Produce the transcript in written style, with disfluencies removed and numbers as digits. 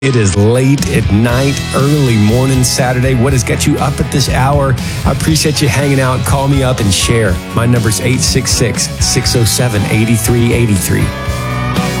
It is late at night, early morning Saturday. What has got you up at this hour? I appreciate you hanging out. Call me up and share. My number's 866-607-8383.